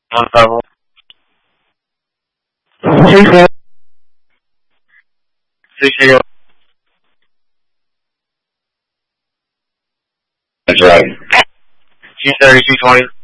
On level. Hey, Sam. That's right. 230, 220.